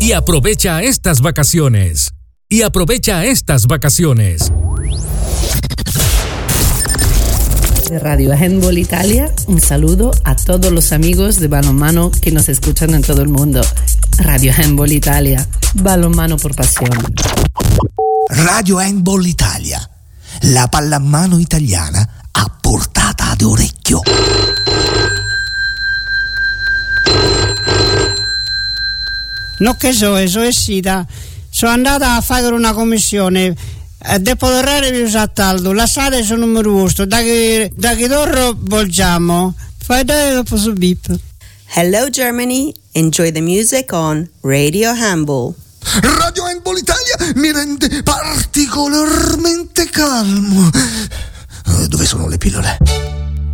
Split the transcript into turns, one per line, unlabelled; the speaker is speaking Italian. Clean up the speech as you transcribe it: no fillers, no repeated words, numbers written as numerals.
y aprovecha estas vacaciones.
De Radio Handball Italia, un saludo a todos los amigos de balonmano que nos escuchan en todo el mundo. Radio Handball Italia, balonmano por pasión.
Radio Handball Italia, la pallamano italiana a portata d'orecchio.
Non che so è sita. Sono andata a fare una commissione. Dopo l'orario vi usa taldo. La strada è numero 1. Da che torno volgiamo. Fai dare dopo su bip.
Hello Germany, enjoy the music on Radio Handball.
Radio Handball Italia mi rende particolarmente calmo. Dove sono le pillole?